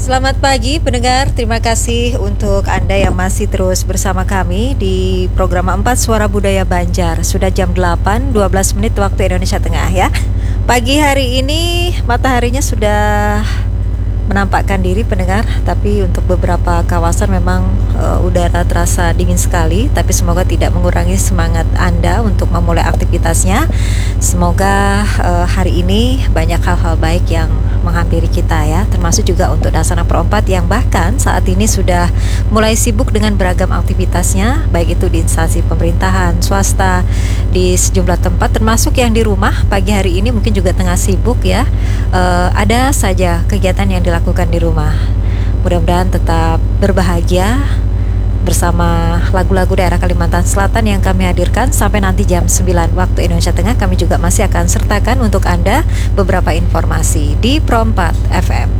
Selamat pagi pendengar, terima kasih untuk Anda yang masih terus bersama kami di program 4 Suara Budaya Banjar. Sudah jam 8, 12 menit waktu Indonesia Tengah ya. Pagi hari ini mataharinya sudah menampakkan diri pendengar, tapi untuk beberapa kawasan memang udara terasa dingin sekali, tapi semoga tidak mengurangi semangat Anda untuk memulai aktivitasnya. Semoga hari ini banyak hal-hal baik yang menghampiri kita ya, termasuk juga untuk Dasana Perempat yang bahkan saat ini sudah mulai sibuk dengan beragam aktivitasnya, baik itu di instansi pemerintahan, swasta, di sejumlah tempat, termasuk yang di rumah pagi hari ini mungkin juga tengah sibuk ya. Ada saja kegiatan yang dilakukan di rumah. Mudah-mudahan tetap berbahagia bersama lagu-lagu daerah Kalimantan Selatan yang kami hadirkan sampai nanti jam 9 waktu Indonesia Tengah. Kami juga masih akan sertakan untuk Anda beberapa informasi di Pro 4 FM.